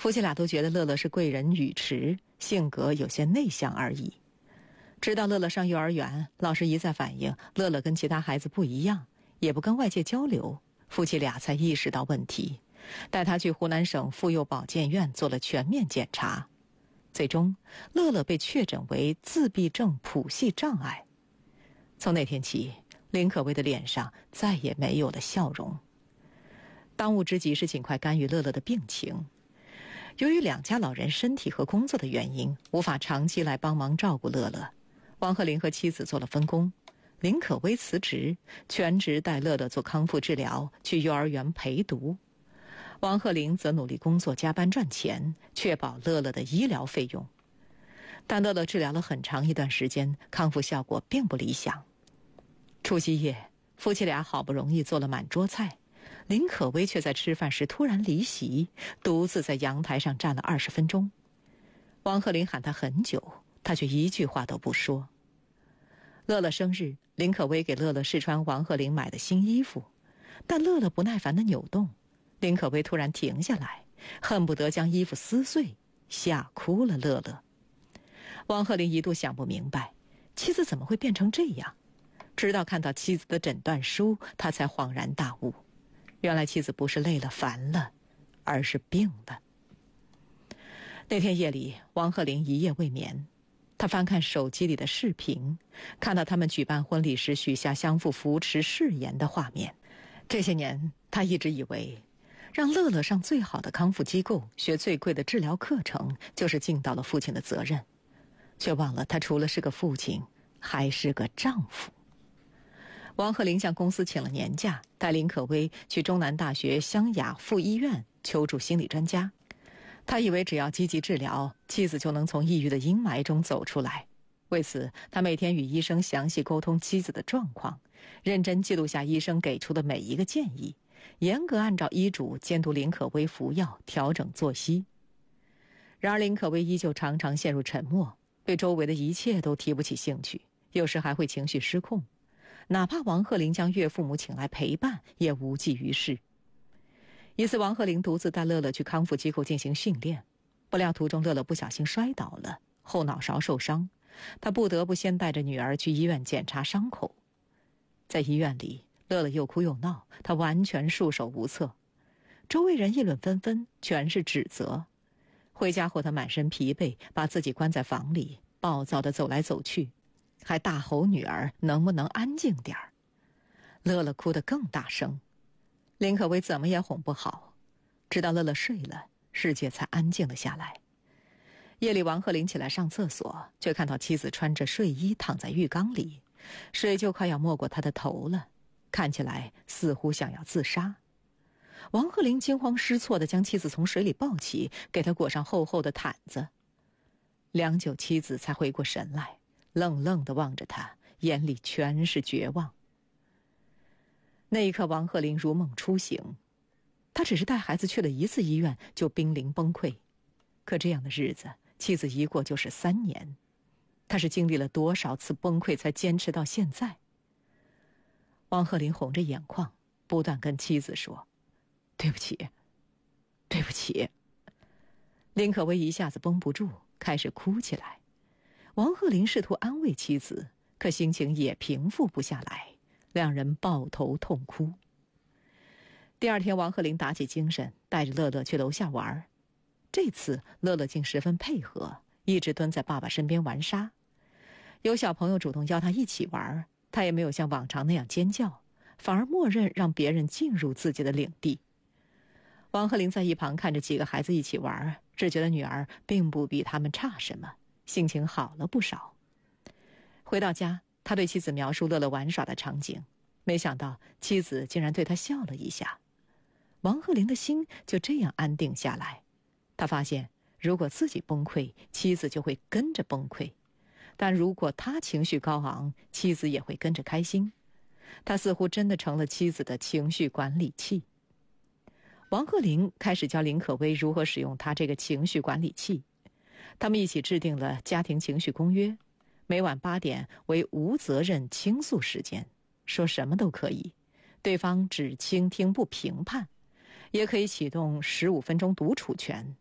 夫妻俩都觉得乐乐是贵人语迟，性格有些内向而已。直到乐乐上幼儿园，老师一再反映乐乐跟其他孩子不一样，也不跟外界交流，夫妻俩才意识到问题，带他去湖南省妇幼保健院做了全面检查。最终，乐乐被确诊为自闭症谱系障碍。从那天起，林可薇的脸上再也没有了笑容。当务之急是尽快干预乐乐的病情。由于两家老人身体和工作的原因，无法长期来帮忙照顾乐乐，王鹤龄和妻子做了分工。林可薇辞职，全职带乐乐做康复治疗，去幼儿园陪读。王鹤龄则努力工作，加班赚钱，确保乐乐的医疗费用。但乐乐治疗了很长一段时间，康复效果并不理想。除夕夜，夫妻俩好不容易做了满桌菜，林可薇却在吃饭时突然离席，独自在阳台上站了20分钟。王鹤龄喊她很久，她却一句话都不说。乐乐生日，林可薇给乐乐试穿王鹤龄买的新衣服，但乐乐不耐烦地扭动，林可薇突然停下来，恨不得将衣服撕碎，吓哭了乐乐。王鹤龄一度想不明白，妻子怎么会变成这样，直到看到妻子的诊断书，他才恍然大悟，原来妻子不是累了烦了，而是病了。那天夜里，王鹤龄一夜未眠，他翻看手机里的视频，看到他们举办婚礼时许下相互扶持誓言的画面。这些年，他一直以为让乐乐上最好的康复机构，学最贵的治疗课程，就是尽到了父亲的责任，却忘了他除了是个父亲，还是个丈夫。王鹤龄向公司请了年假，带林可薇去中南大学湘雅妇医院求助心理专家。他以为只要积极治疗，妻子就能从抑郁的阴霾中走出来。为此，他每天与医生详细沟通妻子的状况，认真记录下医生给出的每一个建议，严格按照医嘱监督林可薇服药，调整作息。然而林可薇依旧常常陷入沉默，对周围的一切都提不起兴趣，有时还会情绪失控。哪怕王鹤龄将岳父母请来陪伴，也无济于事。一次，王鹤龄独自带乐乐去康复机构进行训练，不料途中乐乐不小心摔倒了，后脑勺受伤，他不得不先带着女儿去医院检查伤口。在医院里，乐乐又哭又闹，他完全束手无策。周围人议论纷纷，全是指责。回家后，他满身疲惫，把自己关在房里，暴躁地走来走去，还大吼女儿能不能安静点儿。乐乐哭得更大声，林可薇怎么也哄不好，直到乐乐睡了，世界才安静了下来。夜里，王鹤龄起来上厕所，却看到妻子穿着睡衣躺在浴缸里，水就快要没过她的头了，看起来似乎想要自杀。王鹤龄惊慌失措地将妻子从水里抱起，给她裹上厚厚的毯子。良久，妻子才回过神来，愣愣地望着他，眼里全是绝望。那一刻，王鹤龄如梦初醒，他只是带孩子去了一次医院，就濒临崩溃。可这样的日子，妻子一过就是3年，他是经历了多少次崩溃才坚持到现在？王鹤龄红着眼眶，不断跟妻子说：“对不起，对不起。”林可薇一下子绷不住，开始哭起来。王鹤龄试图安慰妻子，可心情也平复不下来，两人抱头痛哭。第二天，王鹤龄打起精神，带着乐乐去楼下玩。这次乐乐竟十分配合，一直蹲在爸爸身边玩沙。有小朋友主动邀他一起玩，他也没有像往常那样尖叫，反而默认让别人进入自己的领地。王鹤龄在一旁看着几个孩子一起玩，只觉得女儿并不比他们差什么，心情好了不少。回到家，他对妻子描述乐乐玩耍的场景，没想到妻子竟然对他笑了一下。王鹤龄的心就这样安定下来。他发现，如果自己崩溃，妻子就会跟着崩溃；但如果他情绪高昂，妻子也会跟着开心。他似乎真的成了妻子的情绪管理器。王鹤龄开始教林可薇如何使用他这个情绪管理器。他们一起制定了家庭情绪公约，每晚8点为无责任倾诉时间，说什么都可以，对方只倾听不评判，也可以启动15分钟独处权，